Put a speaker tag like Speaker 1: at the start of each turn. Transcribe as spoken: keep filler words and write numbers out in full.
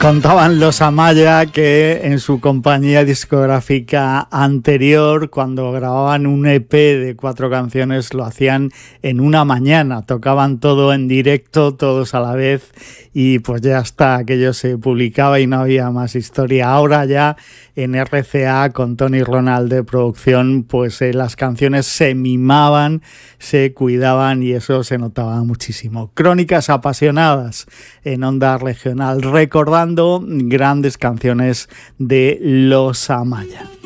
Speaker 1: Contaban los Amaya que en su compañía discográfica anterior, cuando grababan un E P de cuatro canciones, lo hacían en una mañana, tocaban todo en directo, todos a la vez, y pues ya está, aquello se publicaba y no había más historia. Ahora ya en R C A, con Tony Ronald de producción, pues eh, las canciones se mimaban, se cuidaban y eso se notaba muchísimo. Crónicas apasionadas en Onda Regional, recordando grandes canciones de los Amaya.